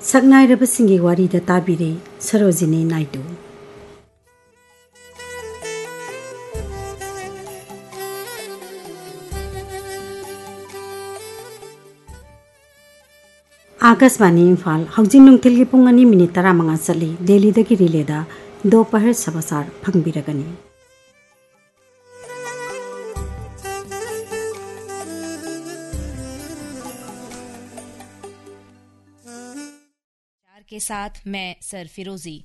सकनाइरबसिंगी वारीदा ताबिरे सरोजिनी नायडू। आकाशवाणी इम्फाल हौजिक नुंथिलगी पुंग 2 minute 15 चली दिल्लीदगी रिलेदा दोपहर समाचार फंगबिरगनी। के साथ मैं सर फिरोजी।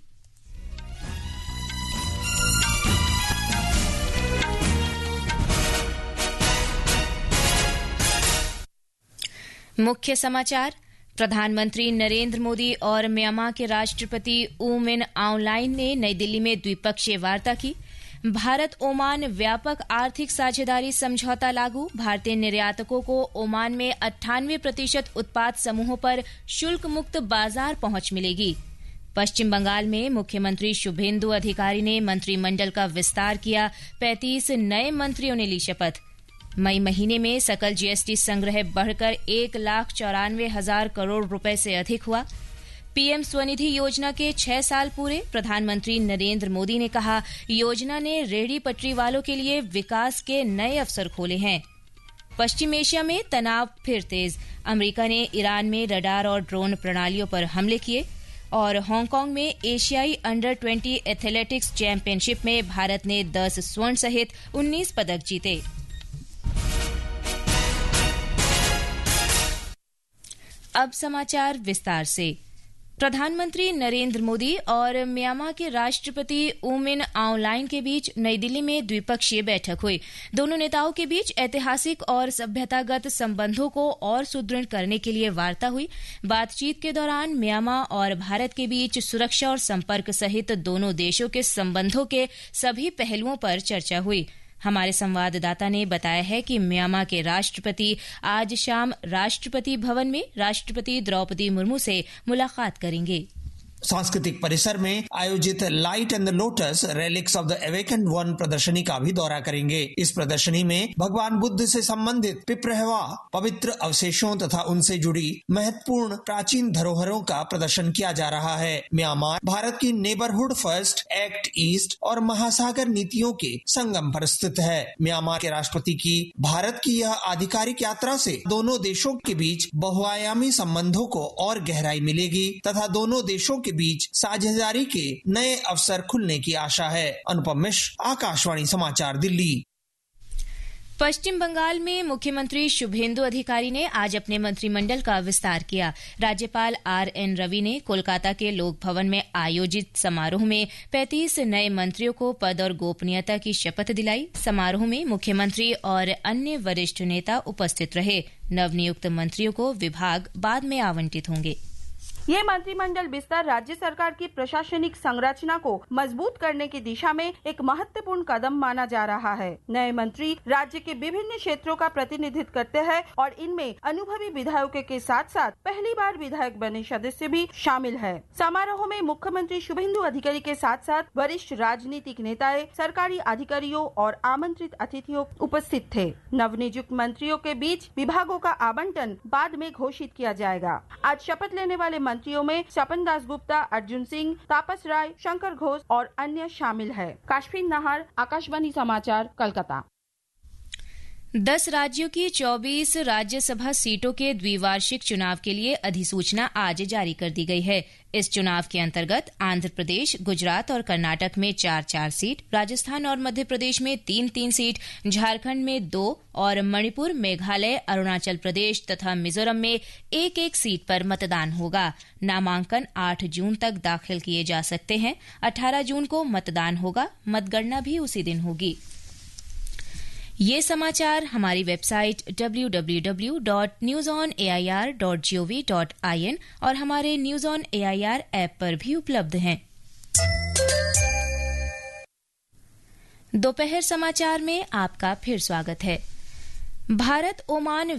मुख्य समाचार। प्रधानमंत्री नरेंद्र मोदी और म्यांमार के राष्ट्रपति ऊ मिन आउंग ने नई दिल्ली में द्विपक्षीय वार्ता की। भारत ओमान व्यापक आर्थिक साझेदारी समझौता लागू। भारतीय निर्यातकों को ओमान में 98% उत्पाद समूहों पर शुल्क मुक्त बाजार पहुंच मिलेगी। पश्चिम बंगाल में मुख्यमंत्री शुभेंदु अधिकारी ने मंत्रिमंडल का विस्तार किया। 35 नए मंत्रियों ने ली शपथ। मई महीने में सकल जीएसटी संग्रह बढ़कर 1,94,000 करोड़ रुपए से अधिक हुआ। पीएम स्वनिधि योजना के 6 साल पूरे। प्रधानमंत्री नरेंद्र मोदी ने कहा, योजना ने रेहड़ी पटरी वालों के लिए विकास के नए अवसर खोले हैं। पश्चिम एशिया में तनाव फिर तेज। अमेरिका ने ईरान में रडार और ड्रोन प्रणालियों पर हमले किए। और हांगकांग में एशियाई अंडर 20 एथलेटिक्स चैंपियनशिप में भारत ने 10 स्वर्ण सहित 19 पदक जीते। अब समाचार विस्तार से। प्रधानमंत्री नरेंद्र मोदी और म्यांमार के राष्ट्रपति ऊ मिन आउंग के बीच नई दिल्ली में द्विपक्षीय बैठक हुई। दोनों नेताओं के बीच ऐतिहासिक और सभ्यतागत संबंधों को और सुदृढ़ करने के लिए वार्ता हुई। बातचीत के दौरान म्यांमार और भारत के बीच सुरक्षा और संपर्क सहित दोनों देशों के संबंधों के सभी पहलुओं पर चर्चा हुई। हमारे संवाददाता ने बताया है कि म्यांमार के राष्ट्रपति आज शाम राष्ट्रपति भवन में राष्ट्रपति द्रौपदी मुर्मू से मुलाकात करेंगे। सांस्कृतिक परिसर में आयोजित light and the lotus relics of the awakened one प्रदर्शनी का भी दौरा करेंगे। इस प्रदर्शनी में भगवान बुद्ध से संबंधित पिपरहवा पवित्र अवशेषों तथा उनसे जुड़ी महत्वपूर्ण प्राचीन धरोहरों का प्रदर्शन किया जा रहा है। म्यांमार भारत की नेबरहुड फर्स्ट, एक्ट ईस्ट और महासागर नीतियों के संगम पर स्थित है। म्यांमार के राष्ट्रपति की भारत की यह आधिकारिक यात्रा से दोनों देशों के बीच बहुआयामी संबंधों को और गहराई मिलेगी तथा दोनों देशों के बीच साझेदारी के नए अवसर खुलने की आशा है। अनुपम मिश्र, आकाशवाणी समाचार, दिल्ली। पश्चिम बंगाल में मुख्यमंत्री शुभेंदु अधिकारी ने आज अपने मंत्रिमंडल का विस्तार किया। राज्यपाल आरएन रवि ने कोलकाता के लोक भवन में आयोजित समारोह में 35 नए मंत्रियों को पद और गोपनीयता की शपथ दिलाई। समारोह में मुख्यमंत्री और अन्य वरिष्ठ नेता उपस्थित रहे। नवनियुक्त मंत्रियों को विभाग बाद में आवंटित होंगे। ये मंत्रिमंडल विस्तार राज्य सरकार की प्रशासनिक संरचना को मजबूत करने की दिशा में एक महत्वपूर्ण कदम माना जा रहा है। नए मंत्री राज्य के विभिन्न क्षेत्रों का प्रतिनिधित्व करते हैं और इनमें अनुभवी विधायकों के साथ साथ पहली बार विधायक बने सदस्य भी शामिल है। समारोह में मुख्यमंत्री शुभेंदु अधिकारी के साथ साथ वरिष्ठ राजनीतिक नेताएं, सरकारी अधिकारियों और आमंत्रित अतिथियों उपस्थित थे। नवनियुक्त मंत्रियों के बीच विभागों का आवंटन बाद में घोषित किया जाएगा। आज शपथ लेने वाले मंत्रियों में सपन दास गुप्ता, अर्जुन सिंह, तापस राय, शंकर घोष और अन्य शामिल है। काशफीन नाहर, आकाशवाणी समाचार, कलकत्ता। 10 राज्यों की 24 राज्यसभा सीटों के द्विवार्षिक चुनाव के लिए अधिसूचना आज जारी कर दी गई है। इस चुनाव के अंतर्गत आंध्र प्रदेश, गुजरात और कर्नाटक में 4-4 सीट, राजस्थान और मध्य प्रदेश में 3-3 सीट, झारखंड में 2 और मणिपुर, मेघालय, अरुणाचल प्रदेश तथा मिजोरम में 1-1 सीट पर मतदान होगा। नामांकन 8 जून तक दाखिल किए जा सकते हैं। 18 जून को मतदान होगा। मतगणना भी उसी दिन होगी। ये समाचार हमारी वेबसाइट www.newsonair.gov.in और हमारे न्यूज ऑन एआईआर ऐप पर भी उपलब्ध हैं। दोपहर समाचार में आपका फिर स्वागत है। भारत ओमान